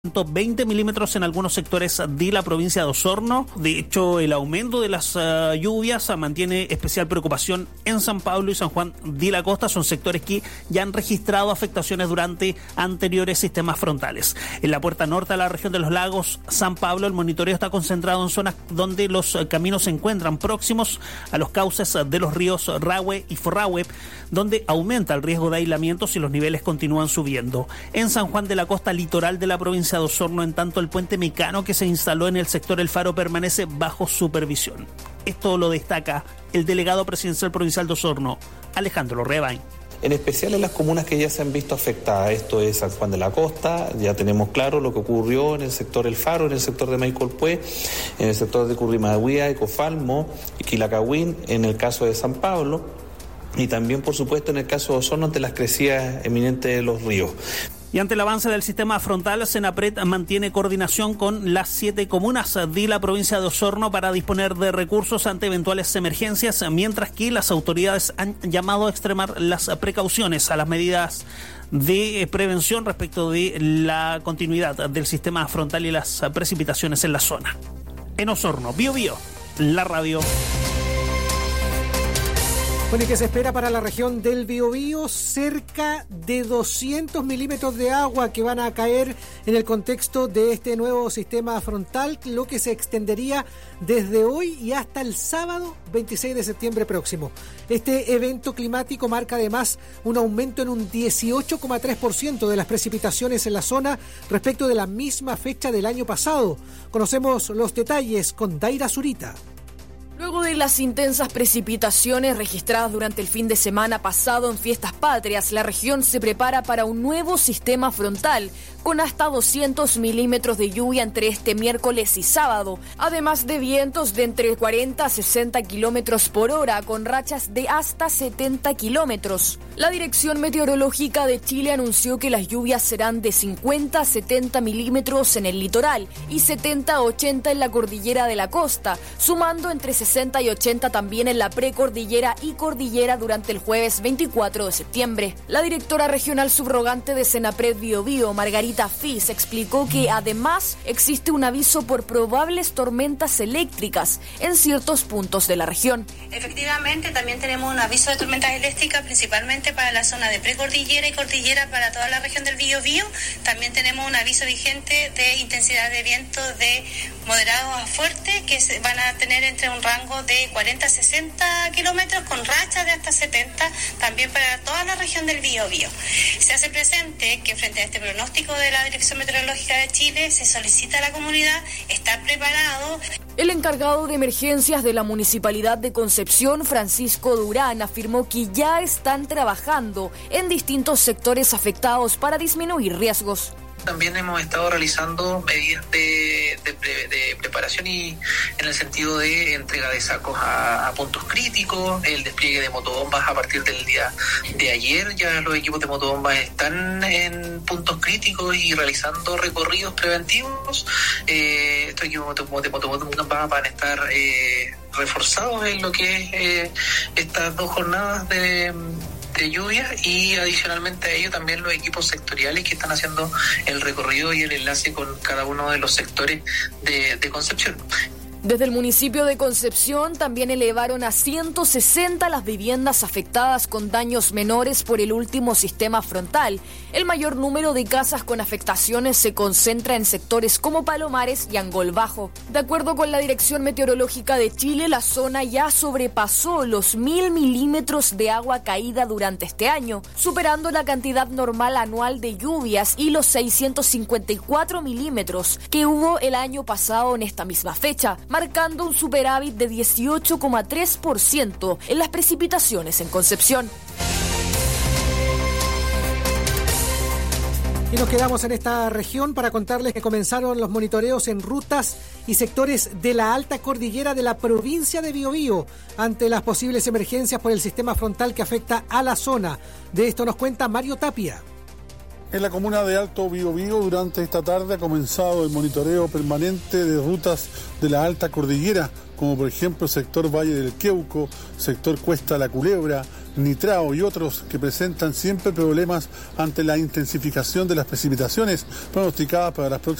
120 milímetros en algunos sectores de la provincia de Osorno. De hecho, el aumento de las lluvias mantiene especial preocupación en San Pablo y San Juan de la Costa. Son sectores que ya han registrado afectaciones durante anteriores sistemas frontales. En la puerta norte de la región de los lagos San Pablo, el monitoreo está concentrado en zonas donde los caminos se encuentran próximos a los cauces de los ríos Rahue y Forrahue, donde aumenta el riesgo de aislamiento si los niveles continúan subiendo. En San Juan de la Costa, litoral de la provincia de Osorno, en tanto, el puente Mecano que se instaló en el sector El Faro permanece bajo supervisión. Esto lo destaca el delegado presidencial provincial de Osorno, Alejandro Rebain. En especial en las comunas que ya se han visto afectadas. Esto es San Juan de la Costa, ya tenemos claro lo que ocurrió en el sector El Faro, en el sector de Maicolpué, en el sector de Currimahuía, Ecofalmo y Quilacagüín, en el caso de San Pablo, y también, por supuesto, en el caso de Osorno, ante las crecidas eminentes de los ríos. Y ante el avance del sistema frontal, Senapred mantiene coordinación con las 7 comunas de la provincia de Osorno para disponer de recursos ante eventuales emergencias, mientras que las autoridades han llamado a extremar las precauciones a las medidas de prevención respecto de la continuidad del sistema frontal y las precipitaciones en la zona. En Osorno, Bío Bío, la radio. Bueno, y que se espera para la región del Biobío cerca de 200 milímetros de agua que van a caer en el contexto de este nuevo sistema frontal, lo que se extendería desde hoy y hasta el sábado 26 de septiembre próximo. Este evento climático marca además un aumento en un 18,3% de las precipitaciones en la zona respecto de la misma fecha del año pasado. Conocemos los detalles con Daira Zurita. Luego de las intensas precipitaciones registradas durante el fin de semana pasado en fiestas patrias, la región se prepara para un nuevo sistema frontal con hasta 200 milímetros de lluvia entre este miércoles y sábado, además de vientos de entre 40 a 60 kilómetros por hora con rachas de hasta 70 kilómetros. La Dirección Meteorológica de Chile anunció que las lluvias serán de 50 a 70 milímetros en el litoral y 70 a 80 en la cordillera de la costa, sumando entre 60 y 80 también en la precordillera y cordillera durante el jueves 24 de septiembre. La directora regional subrogante de Senapred Biobío, Margarita Fis, explicó que además existe un aviso por probables tormentas eléctricas en ciertos puntos de la región. Efectivamente, también tenemos un aviso de tormentas eléctricas principalmente para la zona de precordillera y cordillera para toda la región del Biobío. También tenemos un aviso vigente de intensidad de viento de moderado a fuerte que van a tener entre un rango de 40 a 60 kilómetros con rachas de hasta 70 también para toda la región del Biobío. Se hace presente que frente a este pronóstico de la Dirección Meteorológica de Chile se solicita a la comunidad estar preparado. El encargado de emergencias de la Municipalidad de Concepción, Francisco Durán, afirmó que ya están trabajando en distintos sectores afectados para disminuir riesgos. También hemos estado realizando medidas de preparación y en el sentido de entrega de sacos a puntos críticos, el despliegue de motobombas a partir del día de ayer. Ya los equipos de motobombas están en puntos críticos y realizando recorridos preventivos. Estos equipos de motobombas van a estar reforzados en lo que es estas 2 jornadas de lluvia y adicionalmente a ello también los equipos sectoriales que están haciendo el recorrido y el enlace con cada uno de los sectores de Concepción. Desde el municipio de Concepción también elevaron a 160 las viviendas afectadas con daños menores por el último sistema frontal. El mayor número de casas con afectaciones se concentra en sectores como Palomares y Angol Bajo. De acuerdo con la Dirección Meteorológica de Chile, la zona ya sobrepasó los 1000 milímetros de agua caída durante este año, superando la cantidad normal anual de lluvias y los 654 milímetros que hubo el año pasado en esta misma fecha, marcando un superávit de 18,3% en las precipitaciones en Concepción. Y nos quedamos en esta región para contarles que comenzaron los monitoreos en rutas y sectores de la alta cordillera de la provincia de Biobío ante las posibles emergencias por el sistema frontal que afecta a la zona. De esto nos cuenta Mario Tapia. En la comuna de Alto Biobío, durante esta tarde ha comenzado el monitoreo permanente de rutas de la alta cordillera, como por ejemplo el sector Valle del Queuco, sector Cuesta La Culebra, Nitrao y otros que presentan siempre problemas ante la intensificación de las precipitaciones pronosticadas para las próximas